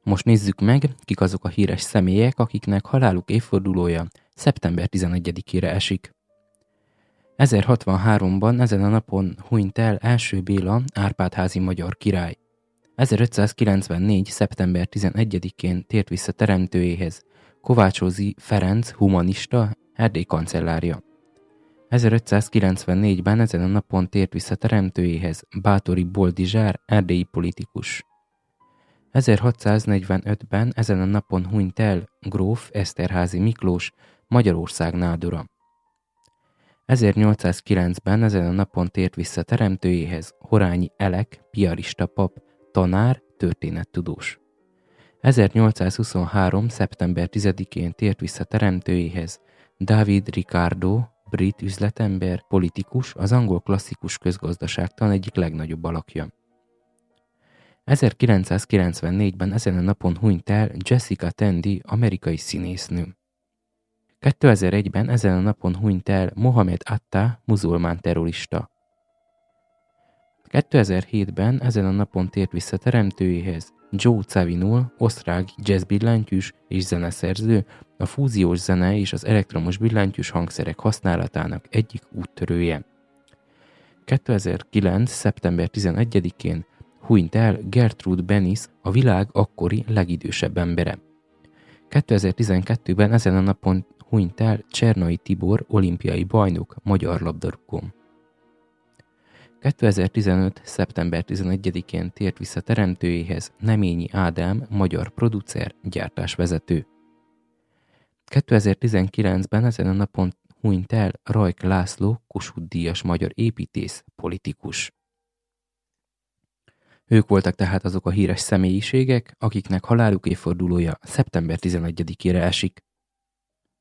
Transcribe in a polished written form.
Most nézzük meg, kik azok a híres személyek, akiknek haláluk évfordulója szeptember 11-ére esik. 1063-ban ezen a napon hunyt el első Béla Árpád-házi magyar király. 1594. szeptember 11-én tért vissza teremtőjéhez Kovácsozy Ferenc humanista, Erdély kancellárja. 1594-ben ezen a napon tért vissza teremtőjéhez Báthori Boldizsár, erdélyi politikus. 1645-ben ezen a napon hunyt el gróf Eszterházy Miklós, Magyarország nádora. 1809-ben ezen a napon tért vissza teremtőjéhez Horányi Elek, piarista pap, tanár, történettudós. 1823. szeptember 10-én tért vissza teremtőjéhez David Ricardo, brit üzletember, politikus, az angol klasszikus közgazdaságtan egyik legnagyobb alakja. 1994-ben ezen a napon hunyt el Jessica Tandy, amerikai színésznő. 2001-ben ezen a napon hunyt el Mohamed Atta, muzulmán terrorista. 2007-ben ezen a napon tért vissza teremtőjéhez Joe Zawinul, osztrák jazzbillentyűs és zeneszerző, a fúziós zene és az elektromos billentyűs hangszerek használatának egyik úttörője. 2009. szeptember 11-én hunyt el Gertrude Benis, a világ akkori legidősebb embere. 2012-ben ezen a napon hunyt el Csernai Tibor, olimpiai bajnok, magyar labdarúgó. 2015. szeptember 11-én tért vissza teremtőjéhez Neményi Ádám, magyar producer, gyártásvezető. 2019-ben ezen a napon hunyt el Rajk László, Kossuth-díjas magyar építész, politikus. Ők voltak tehát azok a híres személyiségek, akiknek haláluk évfordulója szeptember 11-ére esik.